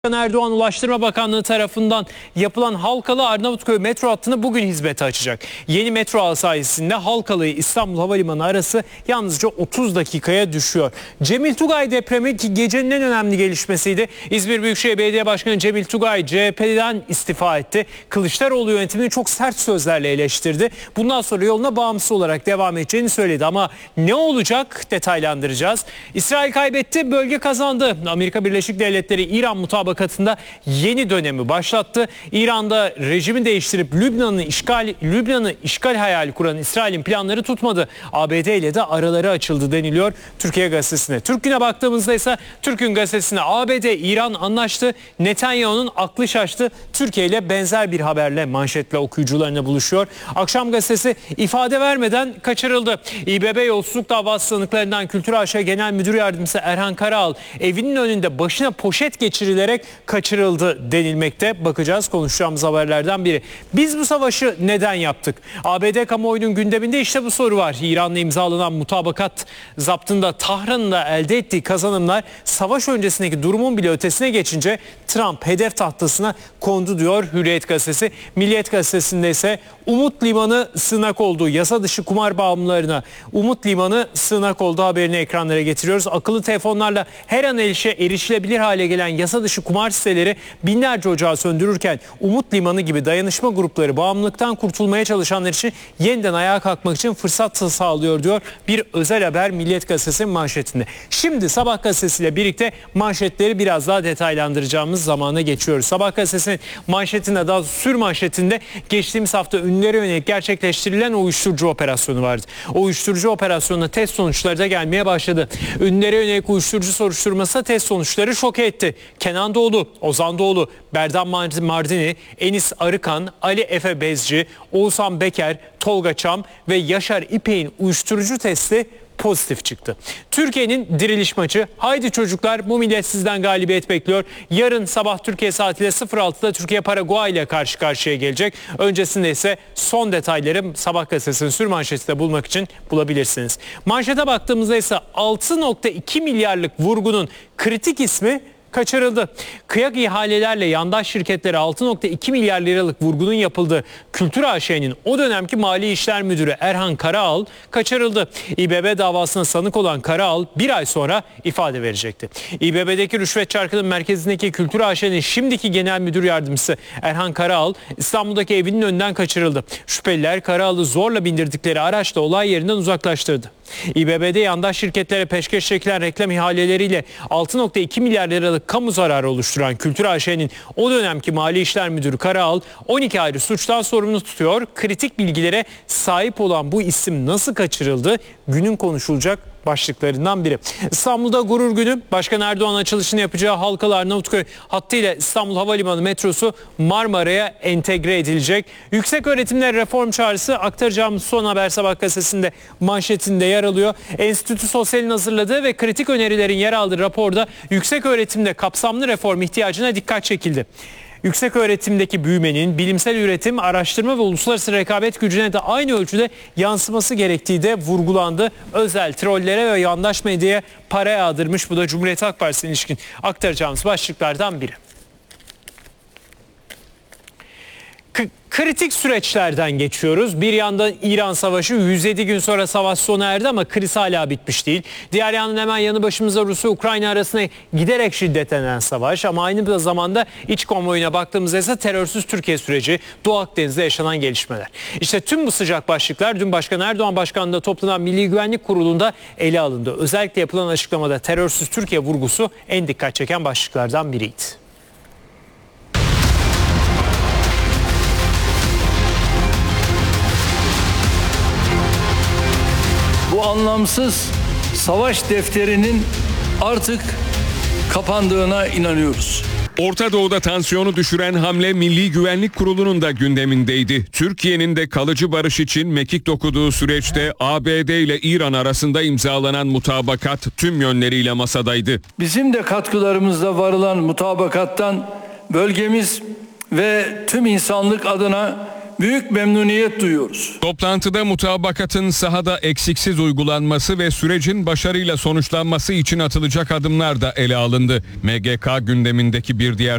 Erdoğan Ulaştırma Bakanlığı tarafından yapılan Halkalı Arnavutköy metro hattını bugün hizmete açacak. Yeni metro ağı sayesinde Halkalı İstanbul Havalimanı arası yalnızca 30 dakikaya düşüyor. Cemil Tugay depremi ki gecenin en önemli gelişmesiydi. İzmir Büyükşehir Belediye Başkanı Cemil Tugay CHP'den istifa etti. Kılıçdaroğlu yönetimini çok sert sözlerle eleştirdi. Bundan sonra yoluna bağımsız olarak devam edeceğini söyledi ama ne olacak detaylandıracağız. İsrail kaybetti, bölge kazandı. Amerika Birleşik Devletleri İran mutabakatında yeni dönemi başlattı. İran'da rejimi değiştirip Lübnan'ı işgal hayali kuran İsrail'in planları tutmadı. ABD ile de araları açıldı deniliyor Türkiye Gazetesi'ne. Türk Gün'e baktığımızda ise Türk Gün Gazetesi'ne ABD-İran anlaştı. Netanyahu'nun aklı şaştı. Türkiye ile benzer bir haberle manşetle okuyucularına buluşuyor. Akşam Gazetesi ifade vermeden kaçırıldı. İBB yolsuzluk davası sanıklarından Kültür AŞ Genel Müdür Yardımcısı Erhan Karaal evinin önünde başına poşet geçirilerek kaçırıldı denilmekte. Bakacağız, konuşacağımız haberlerden biri. Biz bu savaşı neden yaptık? ABD kamuoyunun gündeminde işte bu soru var. İran'la imzalanan mutabakat zaptında Tahran'ın da elde ettiği kazanımlar savaş öncesindeki durumun bile ötesine geçince Trump hedef tahtasına kondu diyor Hürriyet Gazetesi. Milliyet Gazetesi'nde ise Umut Limanı sığınak oldu. Yasa dışı kumar bağımlılarına Umut Limanı sığınak oldu haberini ekranlara getiriyoruz. Akıllı telefonlarla her an erişilebilir hale gelen yasa dışı kumar siteleri binlerce ocağı söndürürken Umut Limanı gibi dayanışma grupları bağımlılıktan kurtulmaya çalışanlar için yeniden ayağa kalkmak için fırsat sağlıyor diyor bir özel haber Milliyet Gazetesi'nin manşetinde. Şimdi Sabah Gazetesi ile birlikte manşetleri biraz daha detaylandıracağımız zamana geçiyoruz. Sabah Gazetesi'nin manşetinde, daha sür manşetinde geçtiğimiz hafta ünlülere yönelik gerçekleştirilen uyuşturucu operasyonu vardı. O uyuşturucu operasyonuna test sonuçları da gelmeye başladı. Ünlülere yönelik uyuşturucu soruşturması test sonuçları şok etti. Kenan Doğulu, Ozan Doğulu, Berdan Mardini, Enis Arıkan, Ali Efe Bezci, Oğuzhan Beker, Tolga Çam ve Yaşar İpek'in uyuşturucu testi pozitif çıktı. Türkiye'nin diriliş maçı. Haydi çocuklar, bu millet sizden galibiyet bekliyor. Yarın sabah Türkiye saatiyle 06'da Türkiye Paraguay ile karşı karşıya gelecek. Öncesinde ise son detayları Sabah Gazetesi'nin sür manşetinde bulmak için bulabilirsiniz. Manşete baktığımızda ise 6.2 milyarlık vurgunun kritik ismi kaçırıldı. Kıyak ihalelerle yandaş şirketlere 6.2 milyar liralık vurgunun yapıldığı Kültür AŞ'nin o dönemki Mali İşler Müdürü Erhan Karaal kaçırıldı. İBB davasına sanık olan Karaal bir ay sonra ifade verecekti. İBB'deki rüşvet çarkının merkezindeki Kültür AŞ'nin şimdiki Genel Müdür Yardımcısı Erhan Karaal İstanbul'daki evinin önünden kaçırıldı. Şüpheliler Karaal'ı zorla bindirdikleri araçla olay yerinden uzaklaştırdı. İBB'de yandaş şirketlere peşkeş çekilen reklam ihaleleriyle 6.2 milyar liralık kamu zararı oluşturan Kültür AŞ'nin o dönemki Mali İşler Müdürü Karaal 12 ayrı suçtan sorumlu tutuyor. Kritik bilgilere sahip olan bu isim nasıl kaçırıldı? Günün konuşulacak başlıklarından biri. İstanbul'da gurur günü. Başkan Erdoğan açılışını yapacağı Halkalı Arnavutköy hattıyla İstanbul Havalimanı metrosu Marmara'ya entegre edilecek. Yükseköğretimde reform çağrısı aktaracağımız son haber Sabah Gazetesi'nde manşetinde yer alıyor. Enstitü Sosyal'in hazırladığı ve kritik önerilerin yer aldığı raporda yükseköğretimde kapsamlı reform ihtiyacına dikkat çekildi. Yükseköğretimdeki büyümenin bilimsel üretim, araştırma ve uluslararası rekabet gücüne de aynı ölçüde yansıması gerektiği de vurgulandı. Özel trollere ve yandaş medyaya para yağdırmış. Bu da Cumhuriyet Halk Partisi'ne ilişkin aktaracağımız başlıklardan biri. Kritik süreçlerden geçiyoruz. Bir yandan İran Savaşı 107 gün sonra savaş sona erdi ama kriz hala bitmiş değil. Diğer yandan hemen yanı başımızda Rusya-Ukrayna arasında giderek şiddetlenen savaş ama aynı zamanda iç konvoyuna baktığımızda ise terörsüz Türkiye süreci, Doğu Akdeniz'de yaşanan gelişmeler. İşte tüm bu sıcak başlıklar dün Başkan Erdoğan başkanlığında toplanan Milli Güvenlik Kurulu'nda ele alındı. Özellikle yapılan açıklamada terörsüz Türkiye vurgusu en dikkat çeken başlıklardan biriydi. Bu anlamsız savaş defterinin artık kapandığına inanıyoruz. Orta Doğu'da tansiyonu düşüren hamle Milli Güvenlik Kurulu'nun da gündemindeydi. Türkiye'nin de kalıcı barış için mekik dokuduğu süreçte ABD ile İran arasında imzalanan mutabakat tüm yönleriyle masadaydı. Bizim de katkılarımızla varılan mutabakattan bölgemiz ve tüm insanlık adına büyük memnuniyet duyuyoruz. Toplantıda mutabakatın sahada eksiksiz uygulanması ve sürecin başarıyla sonuçlanması için atılacak adımlar da ele alındı. MGK gündemindeki bir diğer